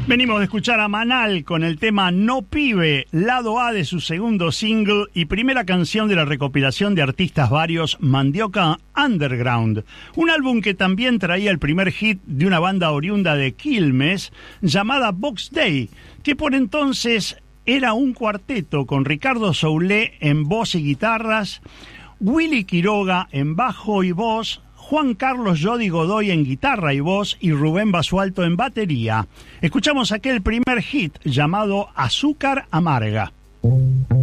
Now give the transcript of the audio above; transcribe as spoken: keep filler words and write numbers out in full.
Venimos de escuchar a Manal con el tema No Pibe, lado A de su segundo single y primera canción de la recopilación de artistas varios Mandioca Underground, un álbum que también traía el primer hit de una banda oriunda de Quilmes llamada Box Day, que por entonces era un cuarteto con Ricardo Soulé en voz y guitarras, Willy Quiroga en bajo y voz, Juan Carlos Jody Godoy en guitarra y voz y Rubén Basualto en batería. Escuchamos aquel primer hit llamado Azúcar Amarga.